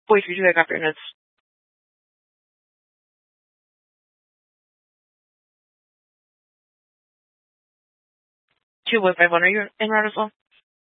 43 aircraft units. 215, are you in route as well?